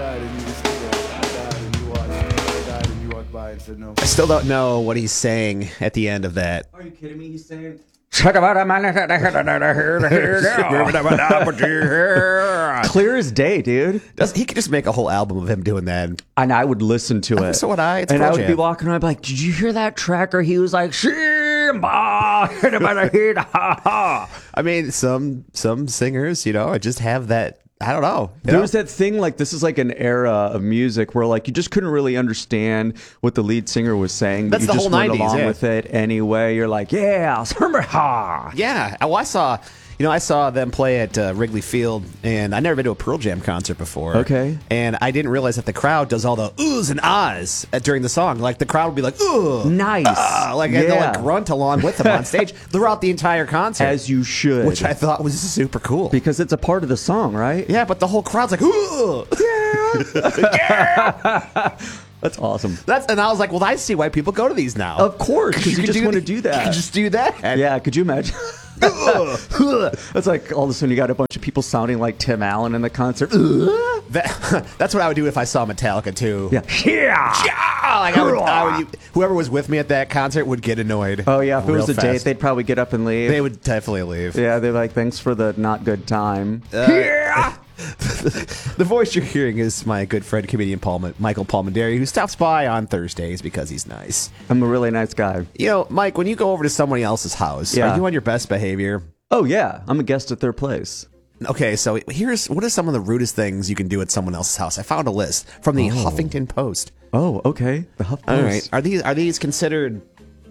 died and you just stood there. I died and you watched. I died and you walked by and said no. I still don't know what he's saying at the end of that. Are you kidding me? He's saying... Clear as day, dude. He could just make a whole album of him doing that. And I would listen to it. So would I. It's and Pearl I would be Jam. walking around, I'd be like, did you hear that tracker? He was like, Simba. I mean, some singers, just have that. I don't know. There was that thing, like, this is like an era of music where, like, you just couldn't really understand what the lead singer was saying. But That's you the just whole went 90s, along yeah. with it anyway. You're like, yeah, Simba. Yeah. Oh, I saw them play at Wrigley Field, and I'd never been to a Pearl Jam concert before. Okay. And I didn't realize that the crowd does all the oohs and ahs during the song. Like, the crowd would be like, ooh. Nice. And they'll like grunt along with them on stage throughout the entire concert. As you should. Which I thought was super cool. Because it's a part of the song, right? Yeah, but the whole crowd's like, ooh. Yeah. That's awesome. And I was like, well, I see why people go to these now. Of course, because you just want to do You that. can just do that. Yeah, could you imagine? It's like all of a sudden you got a bunch of people sounding like Tim Allen in the concert. That's what I would do if I saw Metallica too. Yeah. Like I would, whoever was with me at that concert would get annoyed. Oh yeah, if it was a real date, fast. they'd probably get up and leave. They would definitely leave. Yeah, they're like, thanks for the not good time. The voice you're hearing is my good friend, comedian Michael Palmendary, who stops by on Thursdays because he's nice. I'm a really nice guy. Mike, when you go over to somebody else's house, Yeah. are you on your best behavior? Oh yeah, I'm a guest at their place. Okay, so what are some of the rudest things you can do at someone else's house? I found a list from the Huffington Post. Oh, okay. The HuffPost. All right, are these considered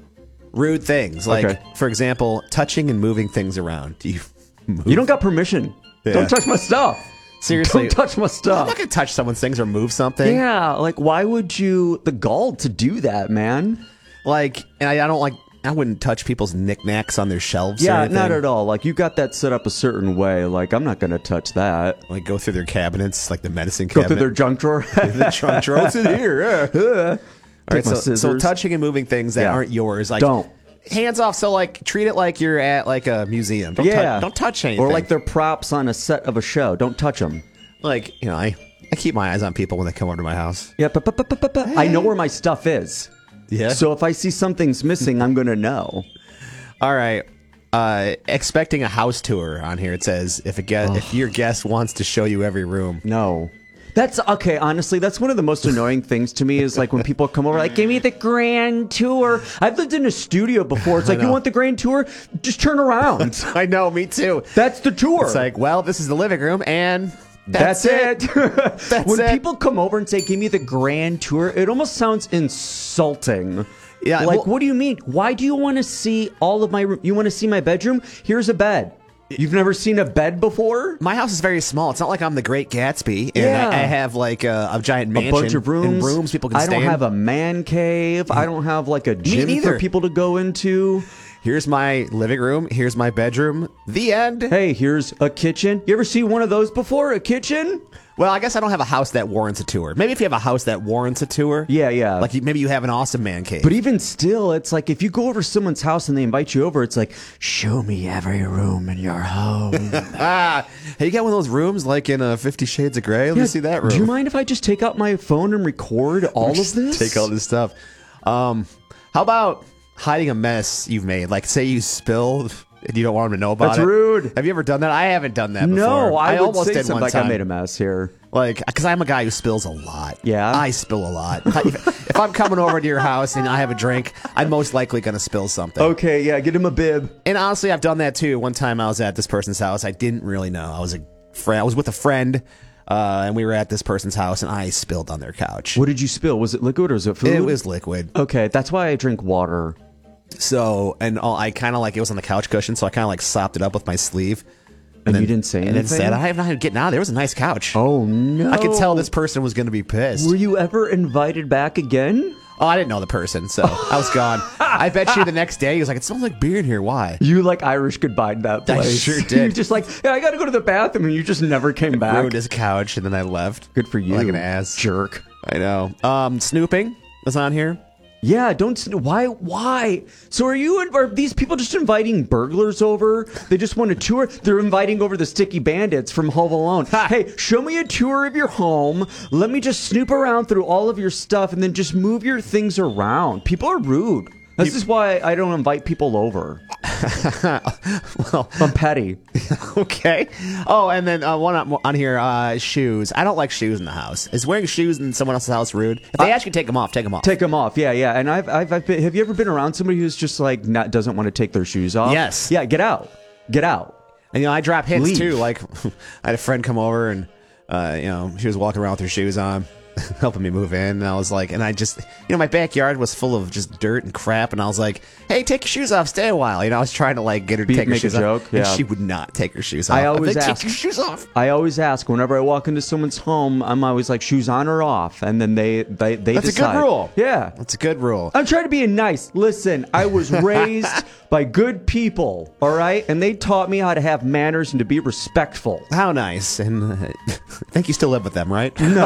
rude things? Like, Okay. for example, touching and moving things around. Do you move? You don't got permission. Yeah. Don't touch my stuff. Seriously. Don't touch my I'm stuff. not going to touch someone's things or move something. Yeah, like why would you? The gall to do that, man. Like, and I don't like. I wouldn't touch people's knickknacks on their shelves. Or Yeah, anything. not at all. Like you got that set up a certain way. Like I'm not gonna touch that. Like go through their cabinets, like the medicine Go cabinet. through their junk drawer. the trunk drawer. What's in here? All right, Take my so scissors. touching and moving things that Yeah. aren't yours, like Don't. hands off. So like treat it like you're at like a museum. Don't don't touch anything. Or like they're props on a set of a show. Don't touch them. like I keep my eyes on people when they come over to my house. Yeah, but I know where my stuff is. Yeah. So if I see something's missing, I'm gonna know. All right. Expecting a house tour on here. It says if your guest wants to show you every room. No. That's okay. Honestly, that's one of the most annoying things to me is like when people come over, like, give me the grand tour. I've lived in a studio before. It's like, you want the grand tour? Just turn around. I know, me too. That's the tour. It's like, well, this is the living room, and That's it. When it. people come over and say, give me the grand tour, it almost sounds insulting. Yeah, Like, well- what do you mean? Why do you want to see all of my room? You want to see my bedroom? Here's a bed. You've never seen a bed before? My house is very small. It's not like I'm the Great Gatsby, and Yeah. I have like a giant mansion, A bunch of rooms. and rooms people can I stay don't in. have a man cave. I don't have like a gym neither. for people to go into. Here's my living room. Here's my bedroom. The end. Hey, here's a kitchen. You ever see one of those before? A kitchen? Well, I guess I don't have a house that warrants a tour. Maybe if you have a house that warrants a tour. Yeah. Like maybe you have an awesome man cave. But even still, it's like if you go over to someone's house and they invite you over, it's like, show me every room in your home. hey, you got one of those rooms like in 50 Shades of Grey? Let me see that room. Do you mind if I just take out my phone and record all of Just this? Take all this stuff. How about hiding a mess you've made? Like, say you spilled and you don't want them to know about it. That's rude. Have you ever done that? I haven't done that before. No, I would almost say did something one like time. I made a mess here. Like, because I'm a guy who spills a lot. Yeah? I spill a lot. If I'm coming over to your house and I have a drink, I'm most likely going to spill something. Okay, yeah, get him a bib. And honestly, I've done that too. One time I was at this person's house. I didn't really know. I was with a friend, and we were at this person's house, and I spilled on their couch. What did you spill? Was it liquid or was it food? It was liquid. Okay, that's why I drink water. So, I kind of like, it was on the couch cushion, so I kind of like sopped it up with my sleeve. And you didn't say And anything? then said, I have not getting out of there. It was a nice couch. Oh, no. I could tell this person was going to be pissed. Were you ever invited back again? Oh, I didn't know the person, so I was gone. I bet you the next day he was like, it smells like beer in here. Why? You like Irish goodbye that I place. sure did. You're just like, yeah, I got to go to the bathroom, and you just never came back. Ruined his couch, and then I left. Good for you. Like an ass. Jerk. I know. Snooping was on here. Yeah, why? So are these people just inviting burglars over? They just want a tour? They're inviting over the sticky bandits from Home Alone. Hey, show me a tour of your home. Let me just snoop around through all of your stuff and then just move your things around. People are rude. This is why I don't invite people over. Well, I'm petty. Okay. Oh, and then one on here, shoes. I don't like shoes in the house. Is wearing shoes in someone else's house rude? If they ask you to take them off, take them off. Take them off. Yeah. And I've been, have you ever been around somebody who's just like doesn't want to take their shoes off? Yes. Yeah. Get out. And I drop hints Leave. too. Like I had a friend come over and she was walking around with her shoes on, helping me move in, and I was like, and I just, my backyard was full of just dirt and crap, and I was like, hey, take your shoes off, stay a while. I was trying to like get her to take her shoes off, and she would not take her shoes off. I always ask, take your shoes off. I always ask whenever I walk into someone's home, I'm always like, shoes on or off, and then they That's decide. a good rule. Yeah, that's a good rule. I'm trying to be nice. Listen, I was raised by good people, all right, and they taught me how to have manners and to be respectful. How nice. And I think you still live with them, right? No.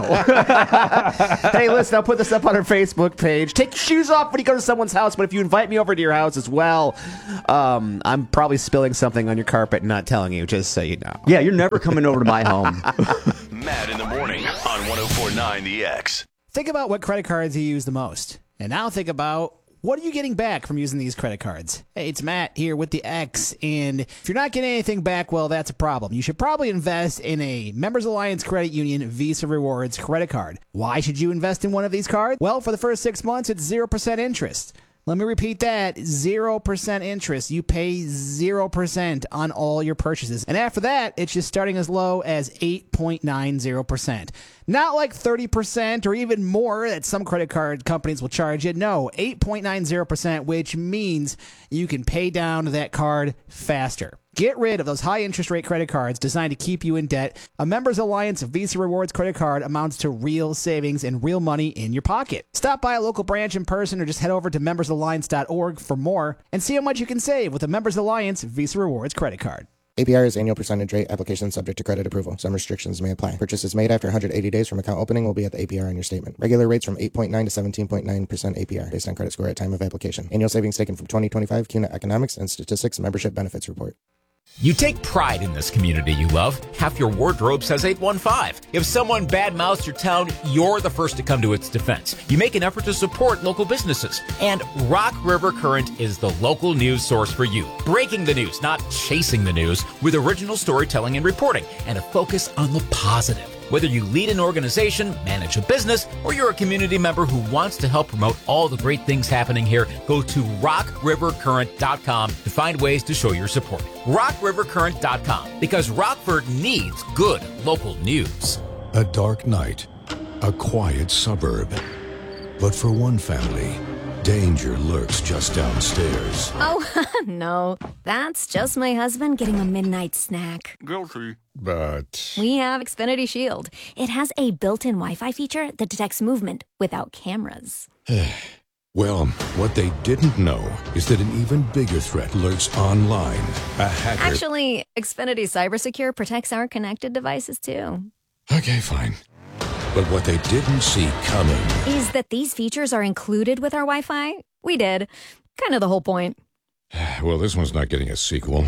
Hey, listen, I'll put this up on our Facebook page. Take your shoes off when you go to someone's house, but if you invite me over to your house as well, I'm probably spilling something on your carpet and not telling you, just so you know. Yeah, you're never coming over to my home. Matt in the morning on 104.9 The X. Think about what credit cards you use the most. And now think about, what are you getting back from using these credit cards? Hey, it's Matt here with the X, and if you're not getting anything back, well, that's a problem. You should probably invest in a Members Alliance Credit Union Visa Rewards credit card. Why should you invest in one of these cards? Well, for the first 6 months, it's 0% interest. Let me repeat that, 0% interest. You pay 0% on all your purchases. And after that, it's just starting as low as 8.90%. Not like 30% or even more that some credit card companies will charge you. No, 8.90%, which means you can pay down that card faster. Get rid of those high interest rate credit cards designed to keep you in debt. A Members Alliance Visa Rewards credit card amounts to real savings and real money in your pocket. Stop by a local branch in person or just head over to membersalliance.org for more and see how much you can save with a Members Alliance Visa Rewards credit card. APR is annual percentage rate. Application subject to credit approval. Some restrictions may apply. Purchases made after 180 days from account opening will be at the APR on your statement. Regular rates from 8.9 to 17.9% APR based on credit score at time of application. Annual savings taken from 2025 CUNA Economics and Statistics Membership Benefits Report. You take pride in this community you love. Half your wardrobe says 815. If someone badmouths your town, you're the first to come to its defense. You make an effort to support local businesses. And Rock River Current is the local news source for you. Breaking the news, not chasing the news, with original storytelling and reporting, and a focus on the positive. Whether you lead an organization, manage a business, or you're a community member who wants to help promote all the great things happening here, go to rockrivercurrent.com to find ways to show your support. rockrivercurrent.com, because Rockford needs good local news. A dark night, a quiet suburb. But for one family, danger lurks just downstairs. Oh, no. That's just my husband getting a midnight snack. Guilty. But We have Xfinity Shield. It has a built-in Wi-Fi feature that detects movement without cameras. well, what they didn't know is that an even bigger threat lurks online. A hacker. Actually, Xfinity CyberSecure protects our connected devices, too. Okay, fine. But what they didn't see coming Is that these features are included with our Wi-Fi? We did. Kind of the whole point. Well, this one's not getting a sequel.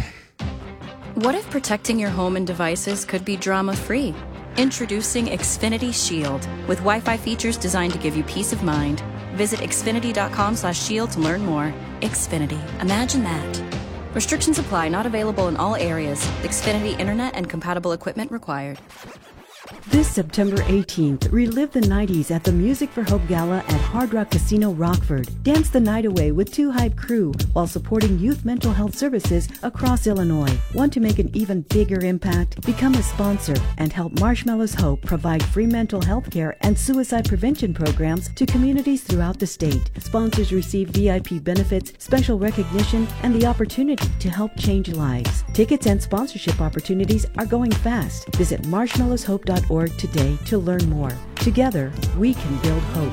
What if protecting your home and devices could be drama-free? Introducing Xfinity Shield, with Wi-Fi features designed to give you peace of mind. Visit xfinity.com/shield to learn more. Xfinity. Imagine that. Restrictions apply. Not available in all areas. Xfinity Internet and compatible equipment required. This September 18th, relive the 90s at the Music for Hope Gala at Hard Rock Casino Rockford. Dance the night away with Two Hype Crew while supporting youth mental health services across Illinois. Want to make an even bigger impact? Become a sponsor and help Marshmallows Hope provide free mental health care and suicide prevention programs to communities throughout the state. Sponsors receive VIP benefits, special recognition, and the opportunity to help change lives. Tickets and sponsorship opportunities are going fast. Visit marshmallowshope.org today to learn more. Together, we can build hope.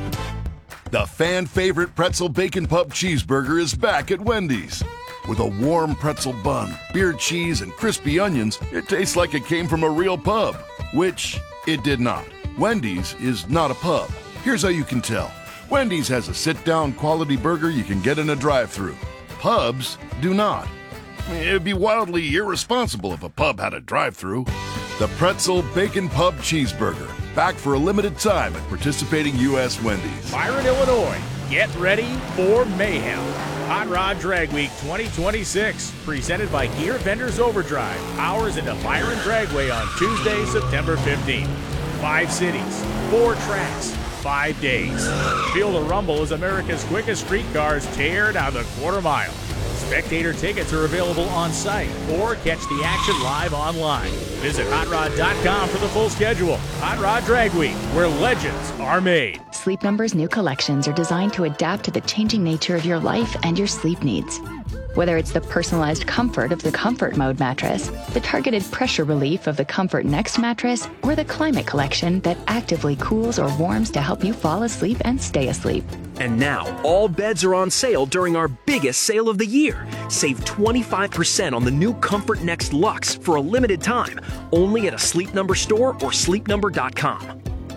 The fan-favorite pretzel bacon pub cheeseburger is back at Wendy's. With a warm pretzel bun, beer cheese, and crispy onions, it tastes like it came from a real pub, which it did not. Wendy's is not a pub. Here's how you can tell. Wendy's has a sit-down quality burger you can get in a drive-thru. Pubs do not. It'd be wildly irresponsible if a pub had a drive-thru. The Pretzel Bacon Pub Cheeseburger. Back for a limited time at participating U.S. Wendy's. Byron, Illinois. Get ready for mayhem. Hot Rod Drag Week 2026, presented by Gear Vendors Overdrive. Hours into Byron Dragway on Tuesday, September 15th. 5 cities, 4 tracks, 5 days. Feel the rumble as America's quickest streetcars tear down the quarter mile. Spectator tickets are available on site or catch the action live online. Visit hotrod.com for the full schedule. Hot Rod Drag Week, where legends are made. Sleep Number's new collections are designed to adapt to the changing nature of your life and your sleep needs. Whether it's the personalized comfort of the Comfort Mode mattress, the targeted pressure relief of the Comfort Next mattress, or the Climate Collection that actively cools or warms to help you fall asleep and stay asleep. And now, all beds are on sale during our biggest sale of the year. Save 25% on the new Comfort Next Luxe for a limited time, only at a Sleep Number store or sleepnumber.com.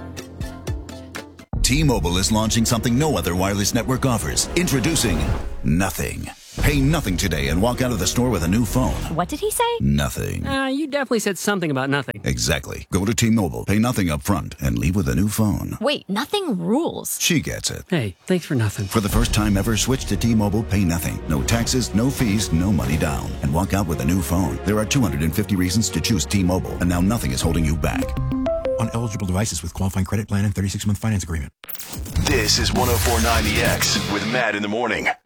T-Mobile is launching something no other wireless network offers. Introducing Nothing. Pay nothing today and walk out of the store with a new phone. What did he say? Nothing. You definitely said something about nothing. Exactly. Go to T-Mobile, pay nothing up front, and leave with a new phone. Wait, nothing rules. She gets it. Hey, thanks for nothing. For the first time ever, switch to T-Mobile, pay nothing. No taxes, no fees, no money down. And walk out with a new phone. There are 250 reasons to choose T-Mobile, and now nothing is holding you back. On eligible devices with qualifying credit plan and 36-month finance agreement. This is 104.9 The X with Matt in the morning.